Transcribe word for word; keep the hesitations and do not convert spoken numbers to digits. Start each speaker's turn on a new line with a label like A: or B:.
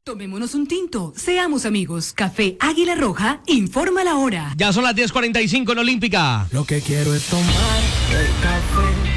A: Tomémonos un tinto, seamos amigos. Café Águila Roja, informa la hora.
B: Ya son las diez cuarenta y cinco en Olímpica.
C: Lo que quiero es tomar el café